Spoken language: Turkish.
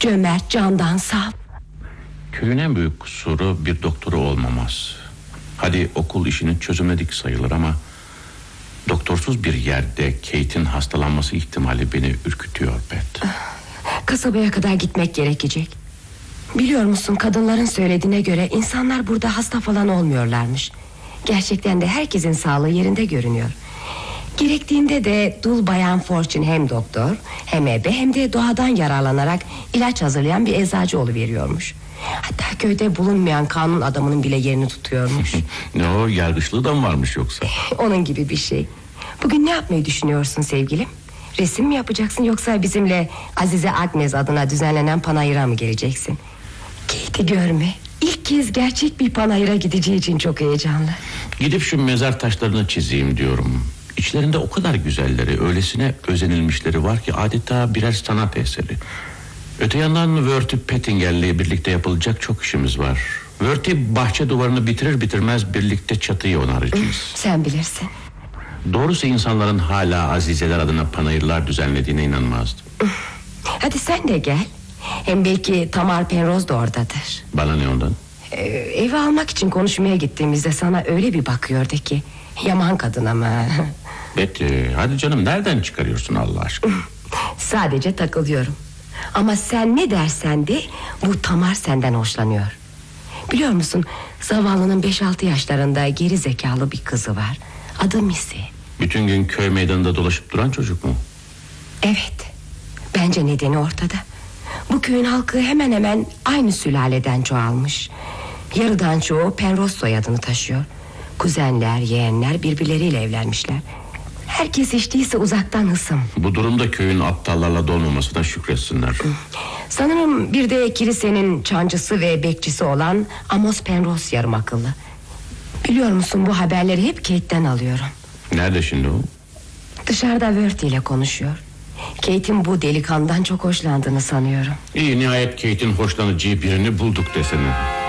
Cömert, candan saf. Köyün en büyük kusuru bir doktoru olmaması. Hadi okul işini çözümledik sayılır ama doktorsuz bir yerde Kate'in hastalanması ihtimali beni ürkütüyor Beth. Kasabaya kadar gitmek gerekecek. Biliyor musun, kadınların söylediğine göre insanlar burada hasta falan olmuyorlarmış. Gerçekten de herkesin sağlığı yerinde görünüyor. Gerektiğinde de dul bayan Fortune hem doktor hem ebe hem de doğadan yararlanarak ilaç hazırlayan bir eczacı oluveriyormuş. Hatta köyde bulunmayan kanun adamının bile yerini tutuyormuş. Ne o, yargıçlığı da mı varmış yoksa? Onun gibi bir şey. Bugün ne yapmayı düşünüyorsun sevgilim? Resim mi yapacaksın yoksa bizimle Azize Agnes adına düzenlenen panayıra mı geleceksin? Kate'i görme. İlk kez gerçek bir panayıra gideceği için çok heyecanlı. Gidip şu mezar taşlarını çizeyim diyorum. İçlerinde o kadar güzelleri, öylesine özenilmişleri var ki adeta birer sanat eseri. Öte yandan Worthy Pettinger'le birlikte yapılacak çok işimiz var. Worthy bahçe duvarını bitirir bitirmez birlikte çatıyı onaracağız. Sen bilirsin. Doğrusu insanların hala Azizeler adına panayırlar düzenlediğine inanmazdım. Hadi sen de gel. Hem belki Tamar Penrose da oradadır. Bana ne ondan? Evi almak için konuşmaya gittiğimizde sana öyle bir bakıyordu ki. Yaman kadın ama. Betty, hadi canım, nereden çıkarıyorsun Allah aşkına? Sadece takılıyorum. Ama sen ne dersen de bu Tamar senden hoşlanıyor. Biliyor musun, zavallının 5-6 yaşlarında geri zekalı bir kızı var. Adı Missy. Bütün gün köy meydanında dolaşıp duran çocuk mu? Evet. Bence nedeni ortada. Bu köyün halkı hemen hemen aynı sülaleden çoğalmış. Yarıdan çoğu Penrose soyadını taşıyor. Kuzenler, yeğenler birbirleriyle evlenmişler. Herkes içtiyse uzaktan hısım. Bu durumda köyün aptallarla dolmamasına şükretsinler. Sanırım bir de kilisenin çancısı ve bekçisi olan Amos Penrose yarım akıllı. Biliyor musun, bu haberleri hep Kate'den alıyorum. Nerede şimdi o? Dışarıda Worthy ile konuşuyor. Kate'in bu delikanlıdan çok hoşlandığını sanıyorum. İyi, nihayet Kate'in hoşlanacağı birini bulduk desene.